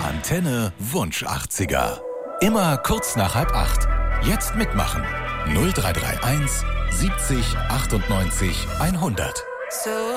Antenne Wunsch 80er. Immer kurz nach 7:30. Jetzt mitmachen. 0331 70 98 100.